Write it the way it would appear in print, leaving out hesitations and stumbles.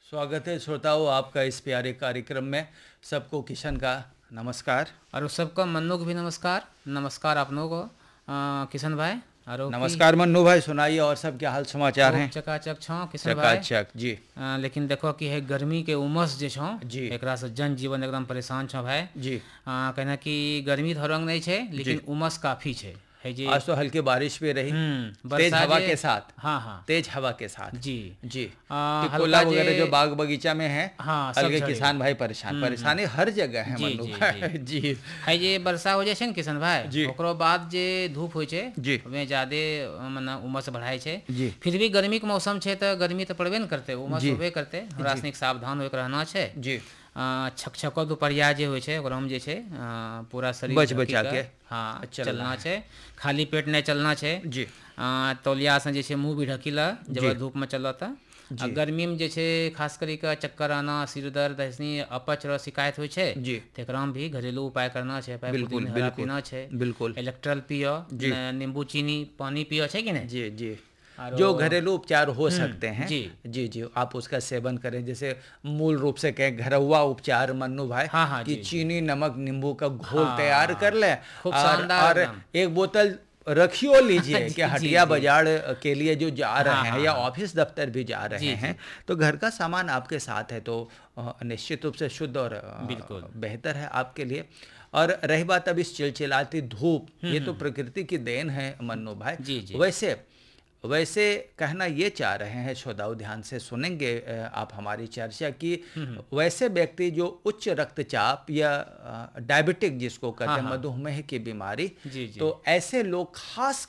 स्वागत है श्रोताओं आपका इस प्यारे कार्यक्रम में। सबको किशन का नमस्कार। और उस सबको मन्नू को भी नमस्कार। नमस्कार आप लोगों को किशन भाई। और नमस्कार मन्नू भाई, सुनाइए और सब क्या हाल समाचार हैं? चकाचक छो किशन भाई। चकाचक जी। लेकिन देखो कि है गर्मी के उमस जे छो जी। एकरा से जनजीवन एकदम परेशान छो भाई जी। कहना कि गर्मी थोड़ंग नहीं छे लेकिन उमस काफी छे है जी। आज तो हल्की बारिश भी रही, तेज बरसा हवा जे- के साथ। हाँ हाँ तेज हवा के साथ जी। जी। हल्का टिकोला जे- वगैरह जो बाग बगीचा में है, हाँ, सब हल्के झड़ी किसान भाई परेशान। परेशानी हर जगह है जी, मन्नू जी, भाई जी। है जे वर्षा हो जाए छे न किशन भाई जी। ओकरो बाद जे धूप होय छे जी। वे ज्यादा मने उमस बढ़ाय छे। जी। फिर भी गर्मी के मौसम छे तो गर्मी तो पड़बे न करते, उमस जी। होबे करते। हमरा सनिक सावधान होके रहना छे। जी। छकछको दुपहरिया जे होय छे ओकरा में जे छे पूरा शरीर बच ढकी बचा के हाँ चलना चलना है। छे। खाली पेट नहीं चलना छे। जी। तौलिया से जे छे मुंह भी ढकीला जी। जब धूप में चलता। जी। गर्मी में जे छे खास करी के चक्कर आना, सिर दर्द ऐसनी अपच रो शिकायत होय छे जी। तेकरा में भी घरेलू उपाय करना छे। बिल्कुल, हरा बिल्कुल, पीना छे, बिल्कुल। इलेक्ट्रल पियो, जी। नींबू चीनी पानी पियो छे कि नहीं। जी। जी। आरो- जो घरेलू उपचार हो सकते हैं जी। जी जी आप उसका सेवन करें। जैसे मूल रूप से कहें घरवा उपचार मन्नू भाई, हाँ, हाँ, कि जी, जी। चीनी नमक नींबू का घोल हाँ, तैयार कर लें खूब और शानदार एकदम। एक बोतल रखियो लीजिए जी, कि जी, हटिया जी। बाजार के लिए जो जा रहे हाँ, हैं हाँ, या हाँ। ऑफिस दफ्तर भी जा रहे जी, जी। हैं तो घर का सामान आपके साथ है तो निश्चित रूप से शुद्ध और बिल्कुल। बेहतर है आपके लिए। और रही बात अब इस चिलचिलाती धूप, ये तो प्रकृति की देन है मन्नू भाई। जी, जी। वैसे कहना ये चाह रहे हैं, श्रोताओ ध्यान से सुनेंगे आप हमारी चर्चा की। वैसे व्यक्ति जो उच्च रक्तचाप या डायबिटिक जिसको कहते हाँ, हैं, हाँ। मधुमेह की बीमारी, जी, जी। तो ऐसे लोग खास